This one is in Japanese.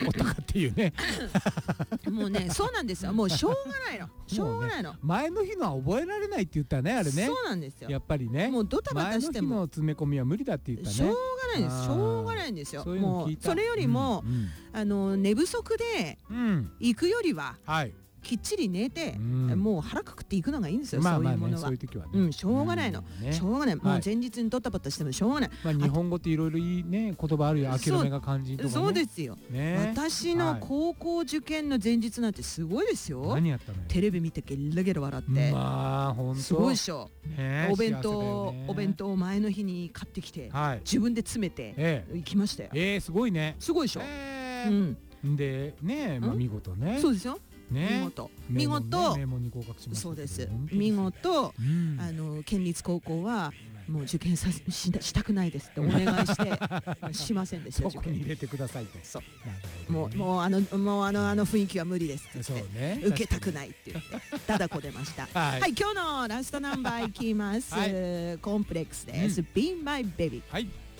起こったかっていうねもうね、そうなんですよ。もうしょうがないの。しょうがないの。 前の日のは覚えられないって言ったね、あれね。 そうなんですよ。 やっぱりね、 もうドタバタしても前の日の詰め込みは無理だって言ったね。 しょうがないです。しょうがないんですよ。 そういうのも聞いうた。 それよりも寝不足で行くよりははい。 きっちり寝て、 うんもう腹くくっていくのがいいんですよ。 まあまあね、 そういうものはそういう。時はね。 しょうがないの。 ねしょうがない。もうはい前日にドタバタしてもしょうがない。 まあ日本語っていろいろいいね言葉あるよ。諦めが肝心とかね。 そうですよ。 ね。 私の高校受験の前日なんてすごいですよ。 何やったのよ。 テレビ見てゲラゲラ笑って。 まあ本当。 すごいでしょ。 ね。 お弁当を前の日に買ってきて自分で詰めて行きましたよ。 すごいね。 すごいでしょ。 でね、まあ見事ね。 そうですよ。 ね、 見事名門に合格しました。 そうです。見事県立高校はもう受験したくないですってお願いしてしませんでした。 そこに入れてくださいって。そう。 もうあの雰囲気は無理ですって言って受けたくないって言ってだだこ出ました。はい、今日のラストナンバーいきます。コンプレックスです。Be My Baby。 はい。